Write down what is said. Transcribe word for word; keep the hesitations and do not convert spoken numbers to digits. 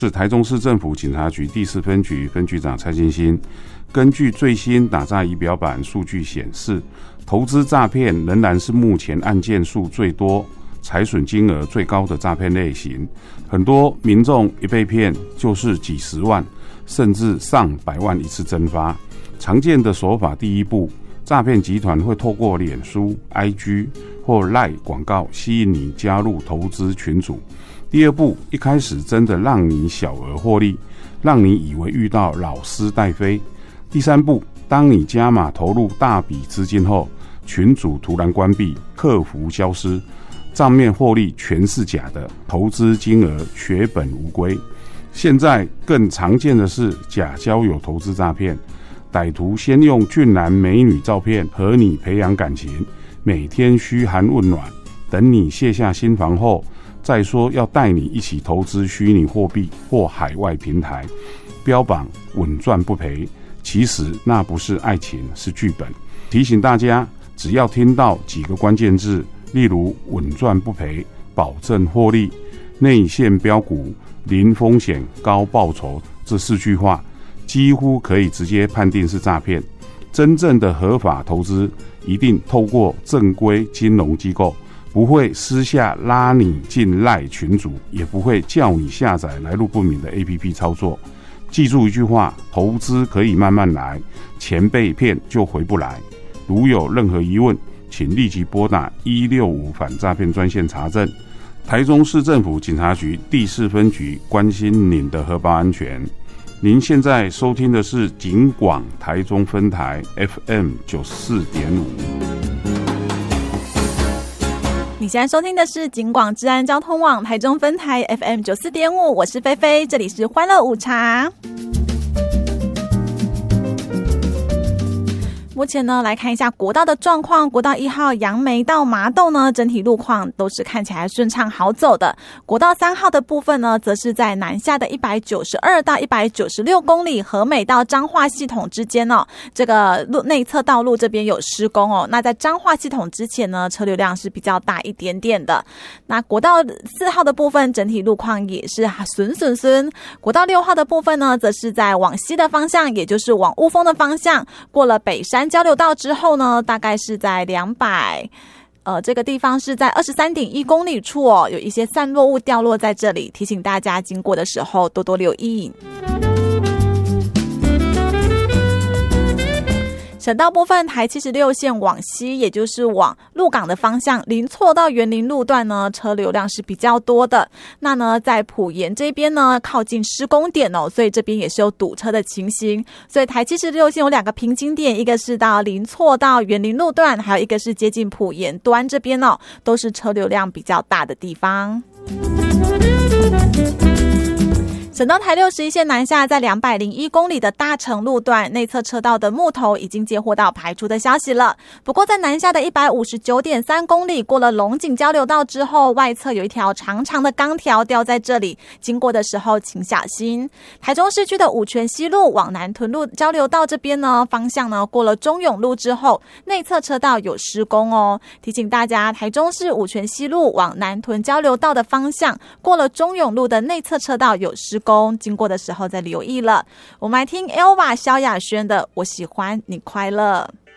是台中市政府警察局第四分局分局长蔡金星。根据最新打诈仪表板数据显示，投资诈骗仍然是目前案件数最多、财损金额最高的诈骗类型。很多民众一被骗就是几十万，甚至上百万一次蒸发。常见的手法，第一步，诈骗集团会透过脸书、I G 或 LINE 广告吸引你加入投资群组。第二步，一开始真的让你小额获利，让你以为遇到老师带飞。第三步，当你加码投入大笔资金后，群组突然关闭，客服消失，账面获利全是假的，投资金额血本无归。现在更常见的是假交友投资诈骗，歹徒先用俊男美女照片和你培养感情，每天嘘寒问暖，等你卸下心防后，再说要带你一起投资虚拟货币或海外平台，标榜稳赚不赔。其实那不是爱情，是剧本。提醒大家，只要听到几个关键字，例如稳赚不赔、保证获利、内线标股、零风险高报酬这四句话，几乎可以直接判定是诈骗。真正的合法投资一定透过正规金融机构，不会私下拉你进赖群组，也不会叫你下载来路不明的 A P P 操作。记住一句话，投资可以慢慢来，钱被骗就回不来。如有任何疑问，请立即拨打一六五反诈骗专线查证。台中市政府警察局第四分局关心您的荷包安全。您现在收听的是警广台中分台 F M 九十四点五。 你现在收听的是警广治安交通网台中分台 F M 九十四点五，我是菲菲，这里是欢乐午茶。目前呢，来看一下国道的状况。国道一号杨梅到麻豆呢，整体路况都是看起来顺畅好走的。国道三号的部分呢，则是在南下的一百九十二到一百九十六公里和美到彰化系统之间哦，这个路内侧道路这边有施工哦。那在彰化系统之前呢，车流量是比较大一点点的。那国道四号的部分，整体路况也是顺顺顺。国道六号的部分呢，则是在往西的方向，也就是往雾峰的方向，过了北山交流道之后呢，大概是在两百呃，这个地方是在 二十三点一公里处哦，有一些散落物掉落在这里，提醒大家经过的时候多多留意。省道部分，台七十六线往西，也就是往鹿港的方向，林错到园林路段呢，车流量是比较多的。那呢，在埔盐这边呢，靠近施工点哦，所以这边也是有堵车的情形。所以台七十六线有两个瓶颈点，一个是到林错到园林路段，还有一个是接近埔盐端这边哦，都是车流量比较大的地方。省道台六十一线南下，在两百零一公里的大成路段内侧车道的木头已经接获到排除的消息了。不过在南下的一百五十九点三公里过了龙井交流道之后，外侧有一条长长的钢条掉在这里，经过的时候请小心。台中市区的五权西路往南屯路交流道这边呢，方向呢过了中永路之后，内侧车道有施工哦，提醒大家，台中市五权西路往南屯交流道的方向过了中永路的内侧车道有施工，经过的时候再留意了。我们来听 Elva 萧亚轩的《我喜欢你快乐》。